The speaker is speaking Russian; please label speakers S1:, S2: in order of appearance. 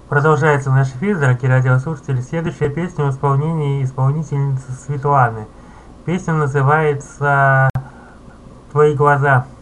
S1: Продолжается наш эфир, дорогие радиослушатели. Следующая песня в исполнении исполнительницы Светланы. Песня называется «Твои глаза».